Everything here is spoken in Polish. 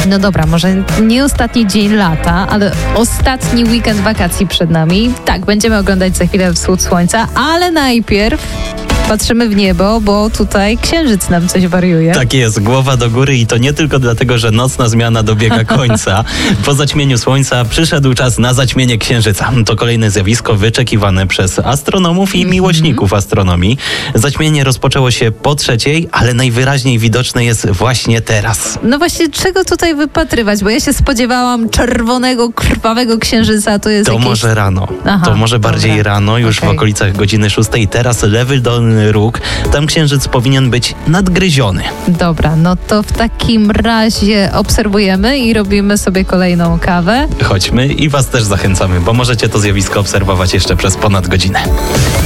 No dobra, może nie ostatni dzień lata, ale ostatni weekend wakacji przed nami. Tak, będziemy oglądać za chwilę wschód słońca, ale najpierw patrzymy w niebo, bo tutaj księżyc nam coś wariuje. Tak jest, głowa do góry i to nie tylko dlatego, że nocna zmiana dobiega końca. Po zaćmieniu słońca przyszedł czas na zaćmienie księżyca. To kolejne zjawisko wyczekiwane przez astronomów i miłośników astronomii. Zaćmienie rozpoczęło się po 3:00, ale najwyraźniej widoczne jest właśnie teraz. No właśnie, czego tutaj wypatrywać? Bo ja się spodziewałam czerwonego, krwawego księżyca. To jest To jakieś... może rano. Aha, to może bardziej dobra. rano, już w Okej. okolicach godziny 6:00. Teraz lewy dolny róg. Tam księżyc powinien być nadgryziony. Dobra, no to w takim razie obserwujemy i robimy sobie kolejną kawę. Chodźmy i was też zachęcamy, bo możecie to zjawisko obserwować jeszcze przez ponad godzinę.